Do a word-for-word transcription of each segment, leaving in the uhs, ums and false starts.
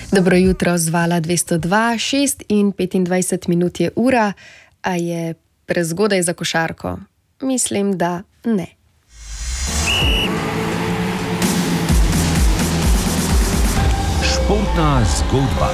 Dobro jutro, zvala dvesto dva, šest in petindvajset minut je ura, a je prezgodaj za košarko? Mislim, da ne. Športna zgodba.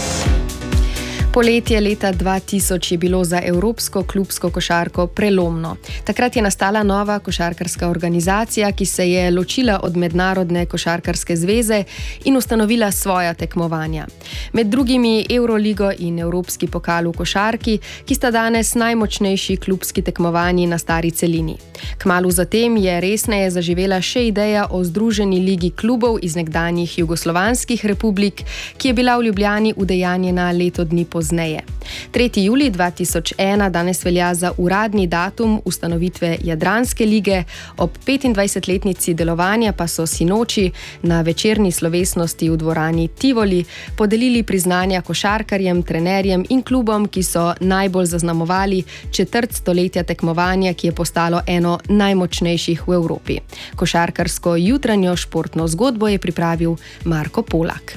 Poletje leta dva tisoč je bilo za evropsko klubsko košarko prelomno. Takrat je nastala nova košarkarska organizacija, ki se je ločila od Mednarodne košarkarske zveze in ustanovila svoja tekmovanja. Med drugimi Euroligo in Evropski pokal v košarki, ki sta danes najmočnejši klubski tekmovanji na stari celini. Kmalu zatem je resneje zaživela še ideja o združeni ligi klubov iz nekdanjih jugoslovanskih republik, ki je bila v Ljubljani udejanjena leto dni pozneje. tretji julij dva tisoč ena danes velja za uradni datum ustanovitve Jadranske lige, ob petindvajsetletnici delovanja pa so sinoči na večerni slovesnosti v dvorani Tivoli podelili priznanja košarkarjem, trenerjem in klubom, ki so najbolj zaznamovali četrt stoletja tekmovanja, ki je postalo eno najmočnejših v Evropi. Košarkarsko jutranjo športno zgodbo je pripravil Marko Polak.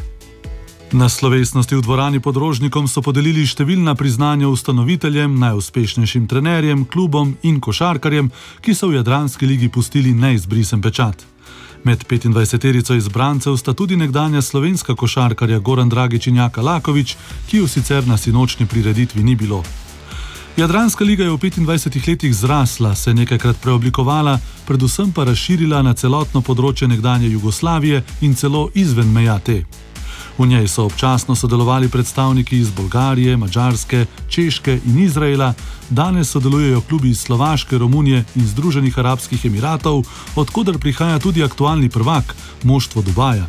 Na slovesnosti v dvorani pod Rožnikom so podelili številna priznanja ustanoviteljem, najuspešnejšim trenerjem, klubom in košarkarjem, ki so v Jadranski ligi pustili neizbrisen pečat. Med petindvajseterico izbrancev sta tudi nekdanja slovenska košarkarja Goran Dragić in Jaka Laković, ki ju sicer na sinočni prireditvi ni bilo. Jadranska liga je v petindvajsetih letih zrasla, se nekajkrat preoblikovala, predvsem pa razširila na celotno področje nekdanje Jugoslavije in celo izven meja te. V njej so občasno sodelovali predstavniki iz Bolgarije, Madžarske, Češke in Izraela, danes sodelujejo klubi iz Slovaške, Romunije in Združenih arabskih emiratov, od koder prihaja tudi aktualni prvak, moštvo Dubaja.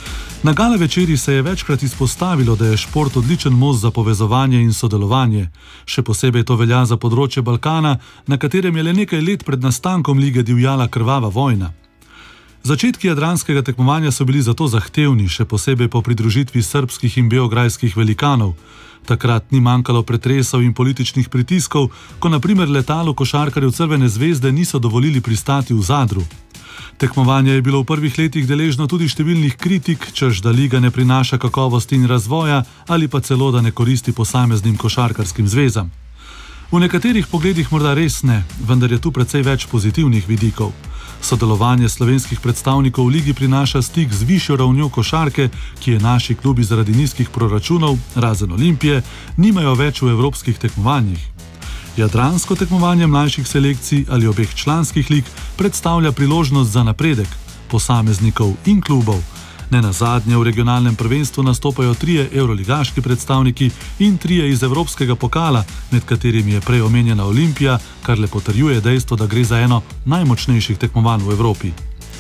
Na gala večeri se je večkrat izpostavilo, da je šport odličen most za povezovanje in sodelovanje. Še posebej to velja za področje Balkana, na katerem je le nekaj let pred nastankom lige divjala krvava vojna. Začetki jadranskega tekmovanja so bili zato zahtevni, še posebej po pridružitvi srbskih in beograjskih velikanov. Takrat ni manjkalo pretresov in političnih pritiskov, ko na primer letalo košarkarjev Crvene zvezde niso dovolili pristati v Zadru. Tekmovanje je bilo v prvih letih deležno tudi številnih kritik, češ da liga ne prinaša kakovosti in razvoja ali pa celo da ne koristi posameznim košarkarskim zvezam. V nekaterih pogledih morda res ne, vendar je tu precej več pozitivnih vidikov. Sodelovanje slovenskih predstavnikov v ligi prinaša stik z višjo ravnjo košarke, ki je naši klubi zaradi nizkih proračunov, razen Olimpije, nimajo več v evropskih tekmovanjih. Jadransko tekmovanje mlajših selekcij ali obeh članskih lig predstavlja priložnost za napredek posameznikov in klubov. Ne nazadnje v regionalnem prvenstvu nastopajo trije evroligaški predstavniki in trije iz evropskega pokala, med katerimi je prej omenjena Olimpija, kar le potrjuje dejstvo, da gre za eno najmočnejših tekmovanj v Evropi.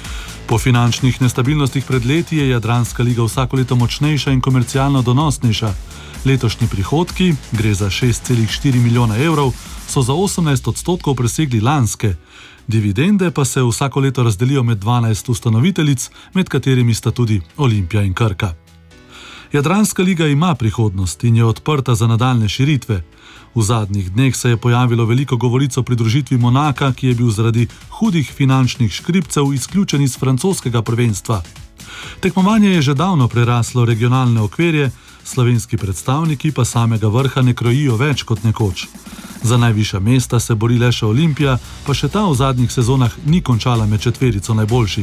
Po finančnih nestabilnostih pred leti je Jadranska liga vsako leto močnejša in komercialno donosnejša. Letošnji prihodki, gre za šest celih štiri milijona evrov, so za osemnajst odstotkov presegli lanske. Dividende pa se vsako leto razdelijo med dvanajst ustanoviteljic, med katerimi sta tudi Olimpija in Krka. Jadranska liga ima prihodnost in je odprta za nadaljne širitve. V zadnjih dneh se je pojavilo veliko govoric o pridružitvi Monaka, ki je bil zaradi hudih finančnih škripcev izključen iz francoskega prvenstva. Tekmovanje je že davno preraslo regionalne okvirje, slovenski predstavniki pa samega vrha ne krojijo več kot nekoč. Za najvišja mesta se bori le še Olimpija, pa še ta v zadnjih sezonah ni končala med četverico najboljših.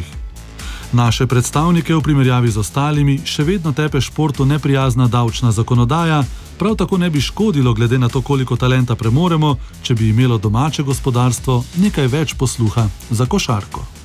Naše predstavnike v primerjavi z ostalimi še vedno tepe športu neprijazna davčna zakonodaja, prav tako ne bi škodilo glede na to, koliko talenta premoremo, če bi imelo domače gospodarstvo nekaj več posluha za košarko.